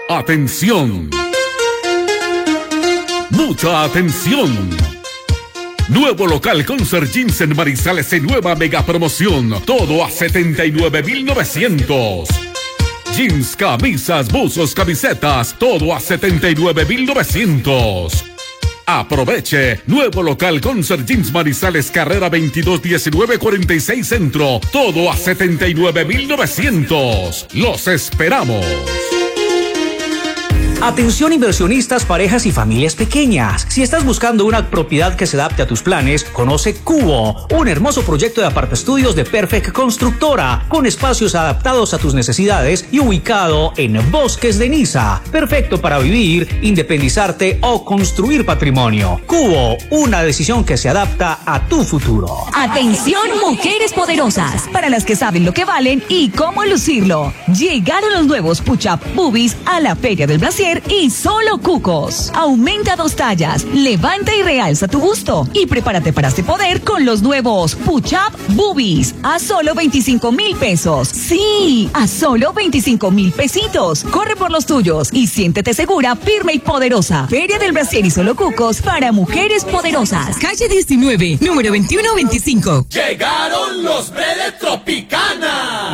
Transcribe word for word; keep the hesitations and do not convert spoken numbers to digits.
Atención. Mucha atención. Nuevo local Concert Jeans en Manizales en nueva mega promoción. Todo a setenta y nueve mil novecientos. Jeans, camisas, buzos, camisetas. Todo a setenta y nueve mil novecientos. Aproveche. Nuevo local Concert Jeans Manizales, carrera veintidós diecinueve cuarenta y seis Centro. Todo a setenta y nueve mil novecientos. Los esperamos. Atención inversionistas, parejas y familias pequeñas. Si estás buscando una propiedad que se adapte a tus planes, conoce Cubo, un hermoso proyecto de apartaestudios de Perfect Constructora, con espacios adaptados a tus necesidades y ubicado en Bosques de Niza. Perfecto para vivir, independizarte o construir patrimonio. Cubo, una decisión que se adapta a tu futuro. Atención, mujeres poderosas, para las que saben lo que valen y cómo lucirlo. Llegaron los nuevos Push-Up Boobies a la Feria del Brasier y solo Cucos. Aumenta dos tallas, levanta y realza tu busto y prepárate para este poder con los nuevos Push-Up Boobies a solo veinticinco mil pesos. Sí, a solo veinticinco mil pesitos. Corre por los tuyos y siéntete segura, firme y poderosa. Feria del Brasier y solo Cucos para mujeres poderosas. Calle diecinueve, número veintiuno veinticinco. Llegaron los Bredes Tropicana.